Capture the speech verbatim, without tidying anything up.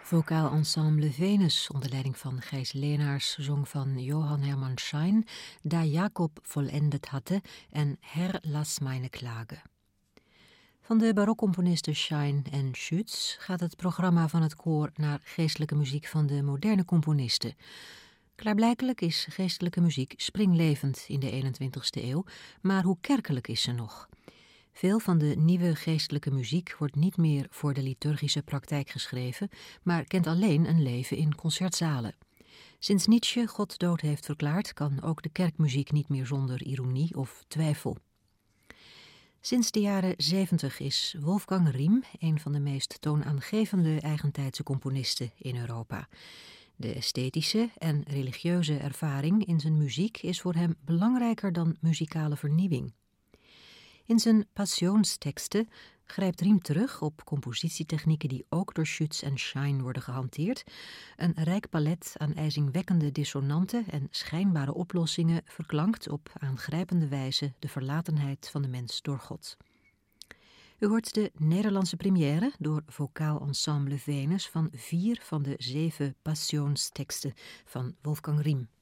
Vocaal ensemble Venus onder leiding van Gijs Leenaars zong van Johann Hermann Schein Da Jacob vollendet hatte en Herr lass meine Klage. Van de barokcomponisten Schein en Schütz gaat het programma van het koor naar geestelijke muziek van de moderne componisten. Klaarblijkelijk is geestelijke muziek springlevend in de eenentwintigste eeuw, maar hoe kerkelijk is ze nog? Veel van de nieuwe geestelijke muziek wordt niet meer voor de liturgische praktijk geschreven, maar kent alleen een leven in concertzalen. Sinds Nietzsche God dood heeft verklaard, kan ook de kerkmuziek niet meer zonder ironie of twijfel. Sinds de jaren zeventig is Wolfgang Riem een van de meest toonaangevende eigentijdse componisten in Europa. De esthetische en religieuze ervaring in zijn muziek is voor hem belangrijker dan muzikale vernieuwing. In zijn passionsteksten grijpt Riem terug op compositietechnieken die ook door Schütz en Schein worden gehanteerd. Een rijk palet aan ijzingwekkende dissonanten en schijnbare oplossingen verklankt op aangrijpende wijze de verlatenheid van de mens door God. U hoort de Nederlandse première door Vocaal ensemble Venus van vier van de zeven passionsteksten van Wolfgang Riem.